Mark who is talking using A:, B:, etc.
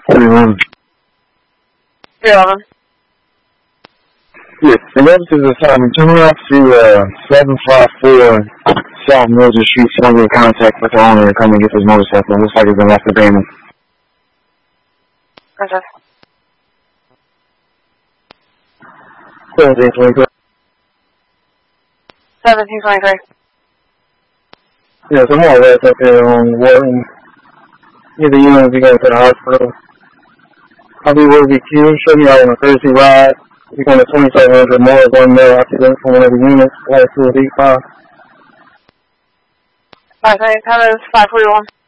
A: 41.
B: 311.
A: Yes, the rest is assignment. Turn around to 754 South Mildred Street. Someone in contact with the owner and come and get his motorcycle. Looks like it's been left abandoned.
B: Okay.
A: 1723.
B: 1723.
A: Yeah, some more arrests up there on Wharton. Either you want to be going to the hospital. I'll be with you. Show me out on a Thursday ride. You're going to 2700 more, 1 mil accident from one of the units, class 2 of D5.
B: 5 minutes, 541.